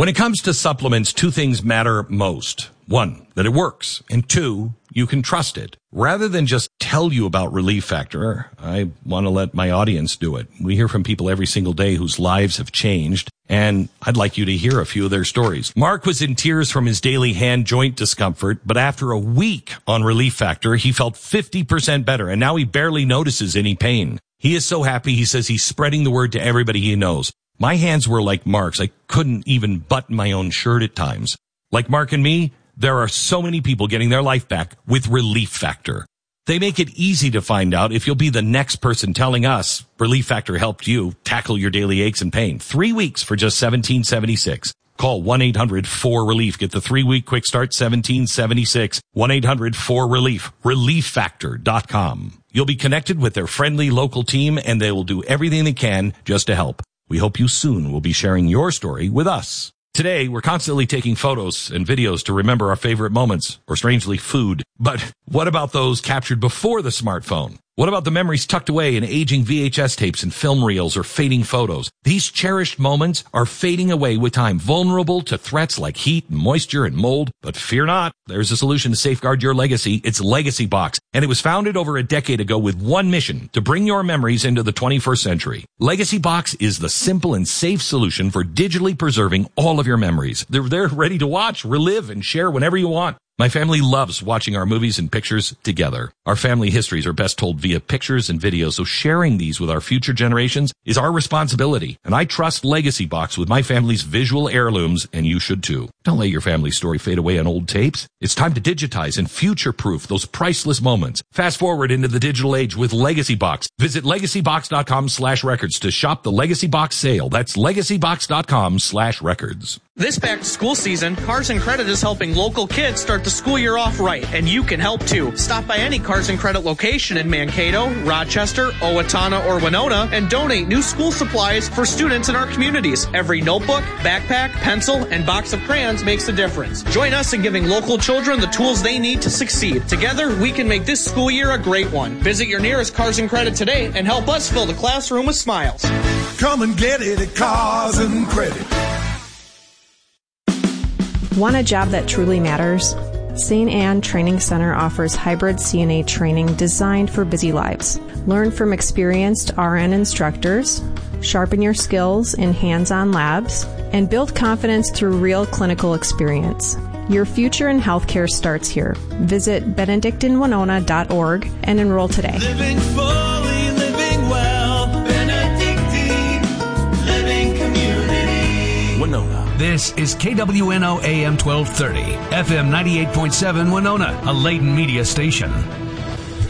When it comes to supplements, two things matter most. One, that it works. And two, you can trust it. Rather than just tell you about Relief Factor, I want to let my audience do it. We hear from people every single day whose lives have changed, and I'd like you to hear a few of their stories. Mark was in tears from his daily hand joint discomfort, but after a week on Relief Factor, he felt 50% better, and now he barely notices any pain. He is so happy, he says he's spreading the word to everybody he knows. My hands were like Mark's. I couldn't even button my own shirt at times. Like Mark and me, there are so many people getting their life back with Relief Factor. They make it easy to find out if you'll be the next person telling us Relief Factor helped you tackle your daily aches and pain. 3 weeks for just $17.76. Call 1-800-4RELIEF. Get the 3-week quick start, $17.76. 1-800-4RELIEF. ReliefFactor.com. You'll be connected with their friendly local team, and they will do everything they can just to help. We hope you soon will be sharing your story with us. Today, we're constantly taking photos and videos to remember our favorite moments, or strangely, food. But what about those captured before the smartphone? What about the memories tucked away in aging VHS tapes and film reels or fading photos? These cherished moments are fading away with time, vulnerable to threats like heat, moisture, and mold. But fear not, there's a solution to safeguard your legacy. It's Legacy Box, and it was founded over a decade ago with one mission: to bring your memories into the 21st century. Legacy Box is the simple and safe solution for digitally preserving all of your memories. They're ready to watch, relive, and share whenever you want. My family loves watching our movies and pictures together. Our family histories are best told via pictures and videos, so sharing these with our future generations is our responsibility. And I trust Legacy Box with my family's visual heirlooms, and you should too. Don't let your family story fade away on old tapes. It's time to digitize and future-proof those priceless moments. Fast forward into the digital age with Legacy Box. Visit legacybox.com/records to shop the Legacy Box sale. That's legacybox.com/records. This back-to-school season, Cars and Credit is helping local kids start the school year off right, and you can help too. Stop by any Cars and Credit location in Mankato, Rochester, Owatonna, or Winona and donate new school supplies for students in our communities. Every notebook, backpack, pencil, and box of crayons makes a difference. Join us in giving local children the tools they need to succeed. Together, we can make this school year a great one. Visit your nearest Cars and Credit today and help us fill the classroom with smiles. Come and get it at Cars and Credit. Want a job that truly matters? St. Anne Training Center offers hybrid CNA training designed for busy lives. Learn from experienced RN instructors, sharpen your skills in hands-on labs, and build confidence through real clinical experience. Your future in healthcare starts here. Visit benedictinwinona.org and enroll today. Living fully, living well, Benedictine Living Community. Winona. This is KWNO AM 1230, FM 98.7 Winona, a Layton media station.